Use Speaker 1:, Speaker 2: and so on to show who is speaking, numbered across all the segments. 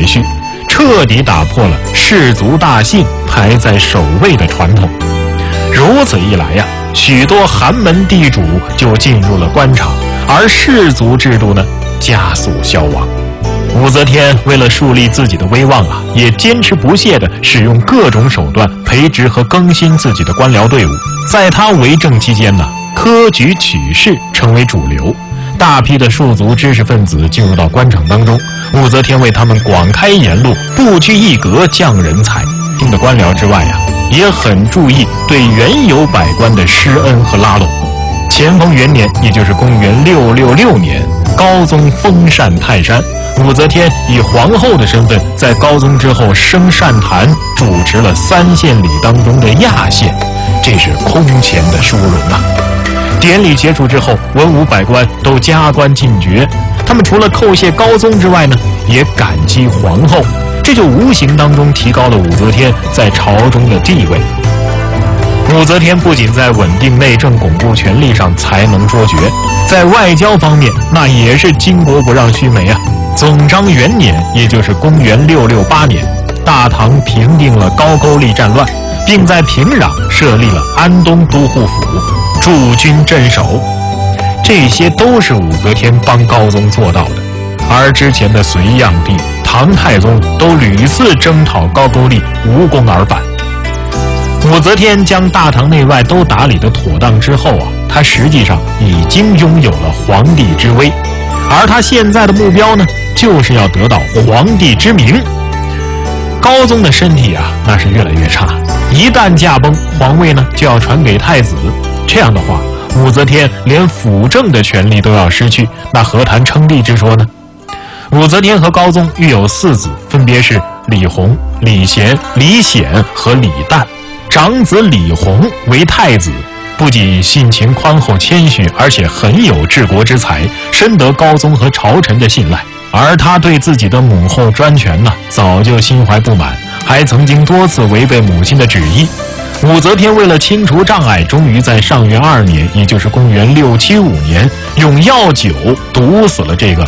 Speaker 1: 排序，彻底打破了士族大姓排在首位的传统。如此一来呀，许多寒门地主就进入了官场，而士族制度呢，加速消亡。武则天为了树立自己的威望啊，也坚持不懈地使用各种手段培植和更新自己的官僚队伍。在她为政期间呢，科举取士成为主流，大批的庶族知识分子进入到官场当中，武则天为他们广开言路，不拘一格降人才。新的官僚之外呀，也很注意对原有百官的施恩和拉拢。乾丰元年，也就是公元666年，高宗封禅泰山，武则天以皇后的身份在高宗之后升禅坛，主持了3献礼当中的亚献，这是空前的殊荣啊！典礼结束之后，文武百官都加官进爵，他们除了叩谢高宗之外呢，也感激皇后，这就无形当中提高了武则天在朝中的地位。武则天不仅在稳定内政、巩固权力上才能卓绝，在外交方面那也是巾帼不让须眉啊。总章元年，也就是公元668年，大唐平定了高句丽战乱，并在平壤设立了安东都护府，驻军镇守。这些都是武则天帮高宗做到的。而之前的隋炀帝、唐太宗都屡次征讨高句丽，无功而返。武则天将大唐内外都打理得妥当之后啊，她实际上已经拥有了皇帝之威，而她现在的目标呢，就是要得到皇帝之名。高宗的身体啊，那是越来越差，一旦驾崩，皇位呢就要传给太子。这样的话，武则天连辅政的权利都要失去，那何谈称帝之说呢？武则天和高宗育有4子，分别是李弘、李贤、李显和李旦。长子李弘为太子，不仅性情宽厚谦虚，而且很有治国之才，深得高宗和朝臣的信赖。而他对自己的母后专权呢，早就心怀不满，还曾经多次违背母亲的旨意。武则天为了清除障碍，终于在上元2年，也就是公元675年，用药酒毒死了这个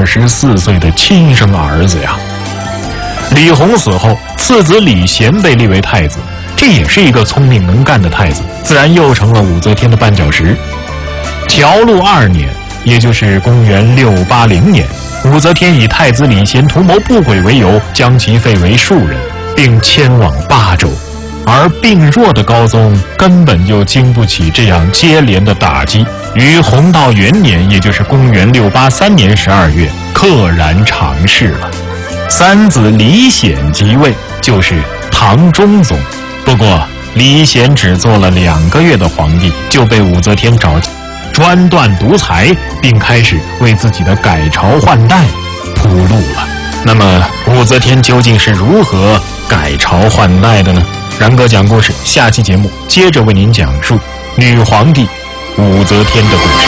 Speaker 1: 24岁的亲生儿子呀。李弘死后，次子李贤被立为太子，这也是一个聪明能干的太子，自然又成了武则天的绊脚石。条路2年，也就是公元680年，武则天以太子李贤图谋不轨为由，将其废为庶人，并迁往巴州。而病弱的高宗根本就经不起这样接连的打击，于弘道元年，也就是公元683年12月，溘然长逝了。3子李显即位，就是唐中宗。不过李显只做了2个月的皇帝，就被武则天找专断独裁，并开始为自己的改朝换代铺路了。那么武则天究竟是如何改朝换代的呢？然哥讲故事，下期节目接着为您讲述女皇帝武则天的故事。